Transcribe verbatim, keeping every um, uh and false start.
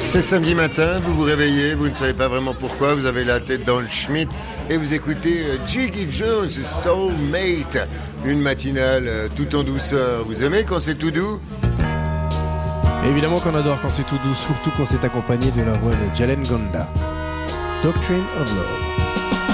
C'est samedi matin, vous vous réveillez, vous ne savez pas vraiment pourquoi, vous avez la tête dans le schmitt et vous écoutez Jiggy Jones, Soulmate, une matinale tout en douceur. Vous aimez quand c'est tout doux ? Évidemment qu'on adore quand c'est tout doux, surtout quand c'est accompagné de la voix de Jalen Gonda. Doctrine of Love.